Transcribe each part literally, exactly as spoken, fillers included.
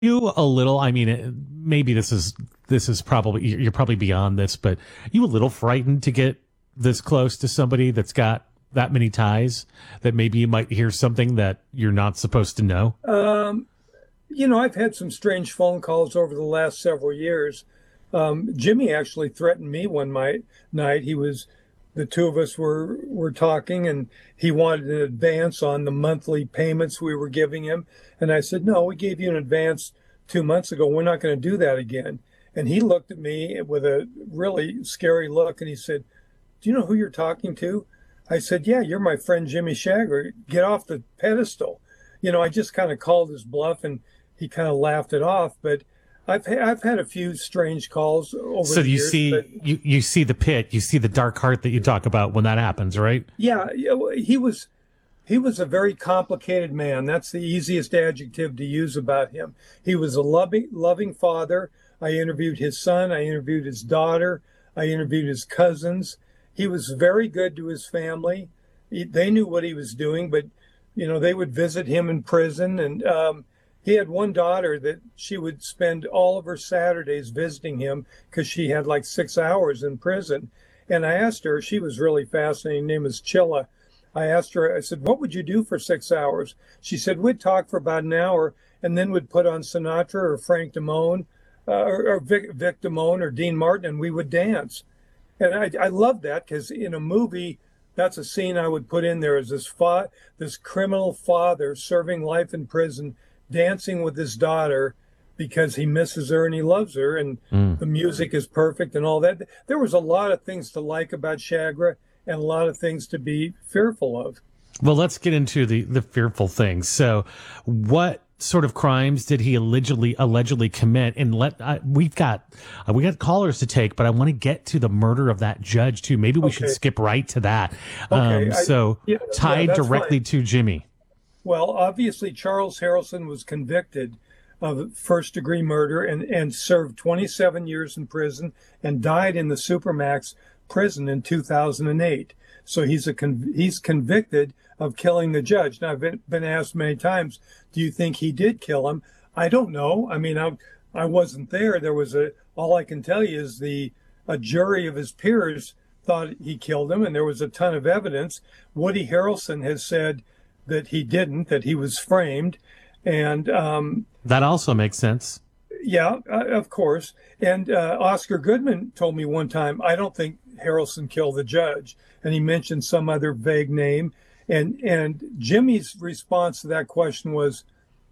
You a little, I mean, it- maybe this is this is probably you're probably beyond this, but you a little frightened to get this close to somebody that's got that many ties that maybe you might hear something that you're not supposed to know. Um, you know, I've had some strange phone calls over the last several years. Um, Jimmy actually threatened me one night. Night he was, the two of us were were talking, and he wanted an advance on the monthly payments we were giving him. And I said, "No, we gave you an advance two months ago. We're not going to do that again." And he looked at me with a really scary look, and he said, "Do you know who you're talking to?" I said, "Yeah, you're my friend Jimmy Shagger. Get off the pedestal." You know, I just kind of called his bluff, and he kind of laughed it off. But I've ha- I've had a few strange calls over So the you years. But see, you you see the pit, you see the dark heart that you talk about when that happens, right? yeah, yeah, well, he was he was a very complicated man. That's the easiest adjective to use about him. He was a loving loving father. I interviewed his son. I interviewed his daughter. I interviewed his cousins. He was very good to his family. He, they knew what he was doing, but you know they would visit him in prison, and um, he had one daughter that she would spend all of her Saturdays visiting him because she had like six hours in prison. And I asked her, she was really fascinating. Her name was Chilla. I asked her, I said, "What would you do for six hours?" She said, "We'd talk for about an hour and then we'd put on Sinatra or Frank Damone, uh, or, or Vic, Vic Damone or Dean Martin, and we would dance." And I, I love that because in a movie, that's a scene I would put in there is this fa- this criminal father serving life in prison, dancing with his daughter because he misses her and he loves her, and Mm. the music is perfect and all that. There was a lot of things to like about Chagra and a lot of things to be fearful of. Well, let's get into the the fearful things. So, what sort of crimes did he allegedly allegedly commit? And let uh, we've got uh, we got callers to take, but I want to get to the murder of that judge too. Maybe we should Okay. skip right to that. Okay. Um, I, so yeah, yeah, tied that's directly fine. to Jimmy. Well, obviously, Charles Harrelson was convicted of first degree murder and, and served twenty-seven years in prison and died in the Supermax prison in two thousand eight. So he's a con- he's convicted of killing the judge. Now, I've been, been asked many times, do you think he did kill him? I don't know. I mean, I, I wasn't there. There was a, all I can tell you is the, a jury of his peers thought he killed him, and there was a ton of evidence. Woody Harrelson has said that he didn't, that he was framed. And um, That also makes sense. yeah, uh, of course. And uh, Oscar Goodman told me one time, I don't think Harrelson killed the judge. And he mentioned some other vague name. And, and Jimmy's response to that question was,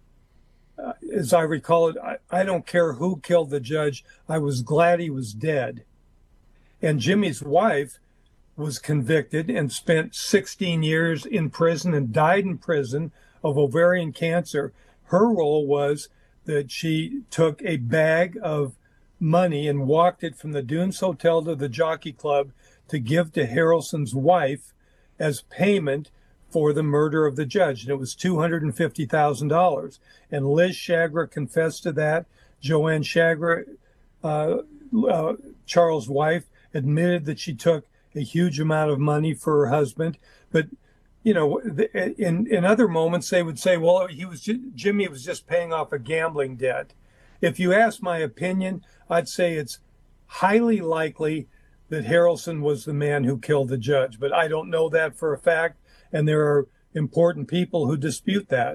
uh, as I recall it, I, I don't care who killed the judge. I was glad he was dead. And Jimmy's wife was convicted and spent sixteen years in prison and died in prison of ovarian cancer. Her role was that she took a bag of money and walked it from the Dunes Hotel to the Jockey Club to give to Harrelson's wife as payment for the murder of the judge. And it was two hundred fifty thousand dollars. And Liz Chagra confessed to that. Joanne Chagra, uh, uh, Charles' wife, admitted that she took a huge amount of money for her husband. But, you know, in, in other moments, they would say, well, he was Jimmy was just paying off a gambling debt. If you ask my opinion, I'd say it's highly likely that Harrelson was the man who killed the judge. But I don't know that for a fact, and there are important people who dispute that.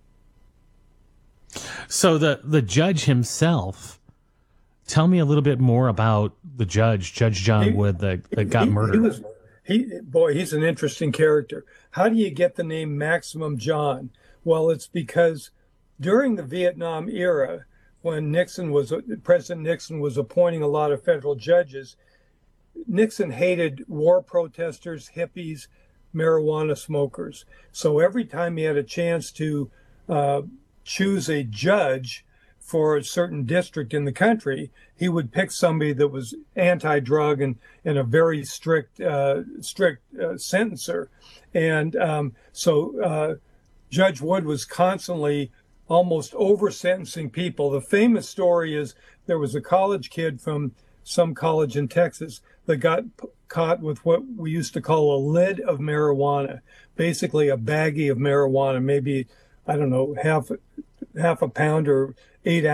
So the the judge himself. Tell me a little bit more about the judge, Judge John He, Wood, that, that got he, murdered. he was, he, boy, he's an interesting character. How do you get the name Maximum John? Well, it's because during the Vietnam era, when Nixon was, President Nixon was appointing a lot of federal judges, Nixon hated war protesters, hippies, marijuana smokers. So every time he had a chance to uh, choose a judge for a certain district in the country, he would pick somebody that was anti-drug and, and a very strict uh, strict uh, sentencer. And um, so uh, Judge Wood was constantly almost over-sentencing people. The famous story is there was a college kid from some college in Texas that got p- caught with what we used to call a lid of marijuana, basically a baggie of marijuana, maybe, I don't know, half half a pound or eight